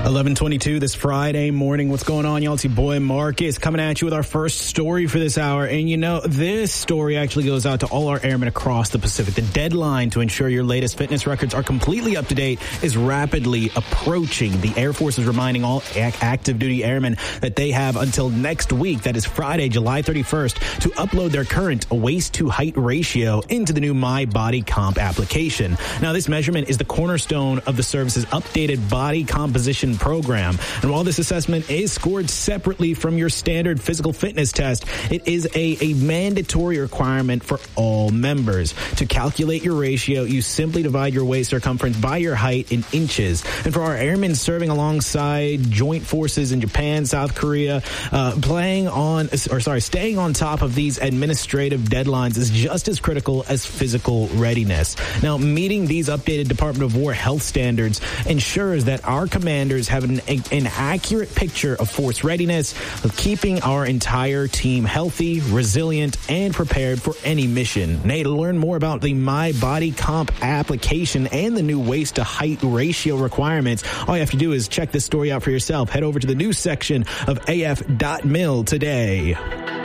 11:22 this Friday morning. What's going on, y'all? It's your boy Marcus coming at you with our first story for this hour. And you know, this story actually goes out to all our airmen across the Pacific. The deadline to ensure your latest fitness records are completely up to date is rapidly approaching. The Air Force is reminding all active duty airmen that they have until next week, that is Friday, July 31st, to upload their current waist to height ratio into the new My Body Comp application. Now, this measurement is the cornerstone of the service's updated body composition program. And while this assessment is scored separately from your standard physical fitness test, it is a mandatory requirement for all members. To calculate your ratio, you simply divide your waist circumference by your height in inches. And for our airmen serving alongside joint forces in Japan, South Korea, staying on top of these administrative deadlines is just as critical as physical readiness. Now, meeting these updated Department of War health standards ensures that our commanders have an accurate picture of force readiness, of keeping our entire team healthy, resilient, and prepared for any mission. Now, to learn more about the My Body Comp application and the new waist to height ratio requirements, all you have to do is check this story out for yourself. Head over to the news section of AF.mil today.